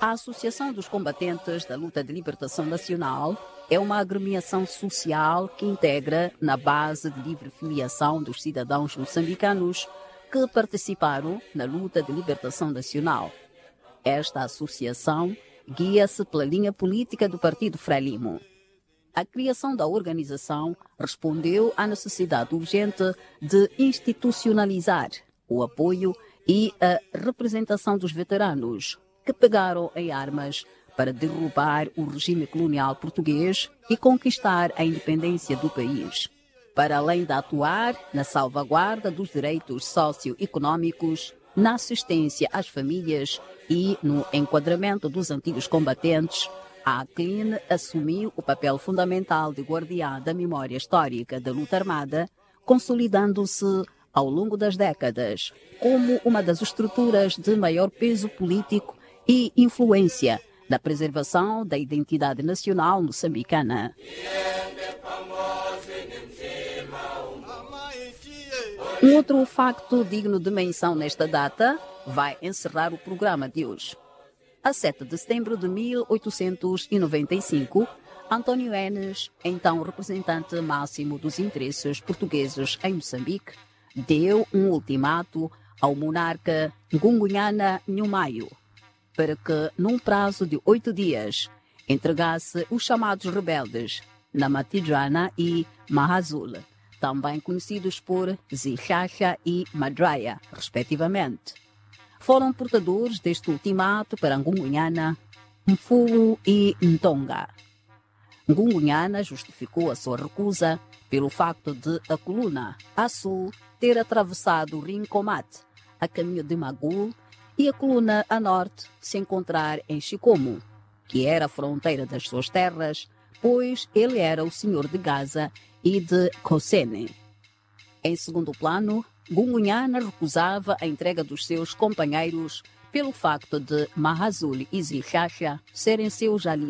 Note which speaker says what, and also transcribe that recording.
Speaker 1: A Associação dos Combatentes da Luta de Libertação Nacional é uma agremiação social que integra na base de livre filiação dos cidadãos moçambicanos que participaram na luta de libertação nacional. Esta associação guia-se pela linha política do Partido Frelimo. A criação da organização respondeu à necessidade urgente de institucionalizar o apoio e a representação dos veteranos que pegaram em armas para derrubar o regime colonial português e conquistar a independência do país. Para além de atuar na salvaguarda dos direitos socioeconômicos, na assistência às famílias e no enquadramento dos antigos combatentes, a ACLIN assumiu o papel fundamental de guardiã da memória histórica da luta armada, consolidando-se ao longo das décadas como uma das estruturas de maior peso político e influência na preservação da identidade nacional moçambicana. Um outro facto digno de menção nesta data vai encerrar o programa de hoje. A 7 de setembro de 1895, António Enes, então representante máximo dos interesses portugueses em Moçambique, deu um ultimato ao monarca Ngungunyana Nhumayo para que, num prazo de 8 dias, entregasse os chamados rebeldes Namatijana e Mahazul, também conhecidos por Zixaxa e Madraya, respectivamente. Foram portadores deste ultimato para Ngungunyana, Mfumu e Ntonga. Ngungunyana justificou a sua recusa pelo facto de a coluna a sul ter atravessado o Rio Combate a caminho de Magul e a coluna a norte se encontrar em Chikomo, que era a fronteira das suas terras, pois ele era o senhor de Gaza e de Kosene. Em segundo plano, Ngungunyana recusava a entrega dos seus companheiros pelo facto de Mahazul e Zixaxa serem seus aliados